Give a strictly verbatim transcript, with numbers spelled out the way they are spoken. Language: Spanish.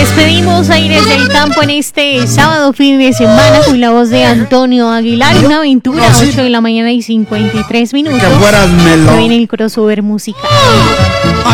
Despedimos Aires del Campo en este sábado fin de semana con la voz de Antonio Aguilar. Una aventura, No, sí. ocho de la mañana y cincuenta y tres minutos. Que fueras melón. Hoy en el crossover musical.